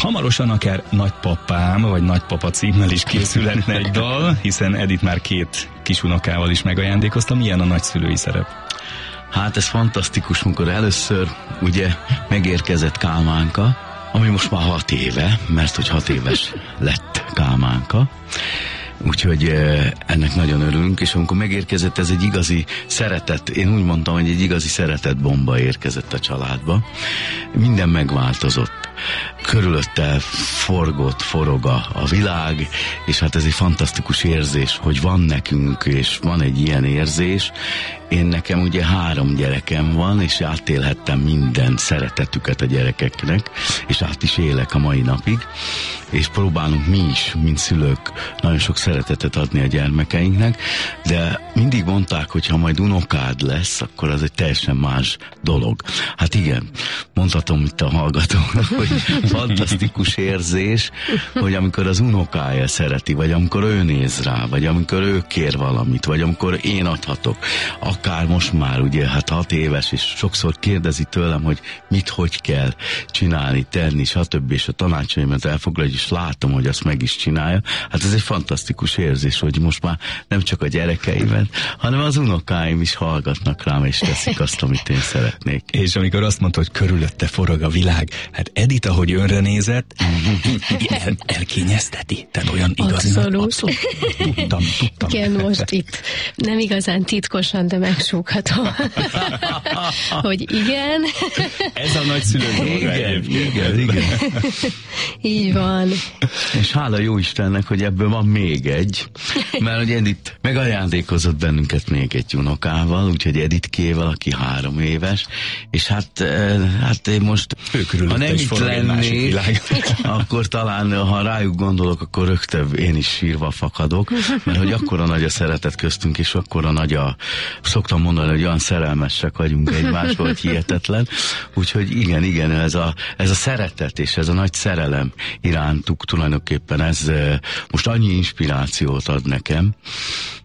hamarosan akár Nagypapám, vagy Nagypapa címmel is készülhetne egy dal, hiszen Edith már 2 kisunokával is megajándékozta. Milyen a nagyszülői szerep? Hát ez fantasztikus, amikor először ugye megérkezett Kálmánka, ami most már 6 éve, mert hogy 6 éves lett Kálmánka. Úgyhogy ennek nagyon örülünk, és amikor megérkezett, ez egy igazi szeretet, én úgy mondtam, hogy egy igazi szeretetbomba érkezett a családba. Minden megváltozott. Körülötte forog a világ, és hát ez egy fantasztikus érzés, hogy van nekünk, és van egy ilyen érzés. Nekem ugye 3 gyerekem van, és átélhettem minden szeretetüket a gyerekeknek, és át is élek a mai napig, és próbálunk mi is, mint szülők, nagyon sok szeretetet adni a gyermekeinknek, de mindig mondták, hogy ha majd unokád lesz, akkor az egy teljesen más dolog. Hát igen, mondhatom itt a hallgatónak, hogy fantasztikus érzés, hogy amikor az unokája szereti, vagy amikor ő néz rá, vagy amikor ő kér valamit, vagy amikor én adhatok, akár most már ugye, hát 6 éves, és sokszor kérdezi tőlem, hogy mit, hogy kell csinálni, tenni, stb. És a tanácsaimat elfoglalja, és látom, hogy azt meg is csinálja. Hát ez egy fantasztikus érzés, hogy most már nem csak a gyerekeimet, hanem az unokáim is hallgatnak rám, és teszik azt, amit én szeretnék. És amikor azt mondta, hogy körülötte forog a világ, hát Edith, ahogy önre nézett, elkényezteti. Tehát olyan igazi. Abszolút. Tudtam. Igen, most itt nem igazán titkosan, de megsúghatom, hogy igen. Ez a nagyszülő dolga. Igen. Így van. És hála jó Istennek, hogy ebből van még egy, mert hogy Edith megajándékozott bennünket még egy unokával, úgyhogy Edithkével, aki 3 éves, és hát én most, ha nem itt lennék, akkor talán, ha rájuk gondolok, akkor rögtön én is sírva fakadok, mert hogy akkora nagy a szeretet köztünk, és akkora nagy szoktam mondani, hogy olyan szerelmesek vagyunk egymásba, hogy hihetetlen, úgyhogy igen, ez a szeretet, és ez a nagy szerelem irántuk tulajdonképpen ez most annyi inspirációt ad nekem,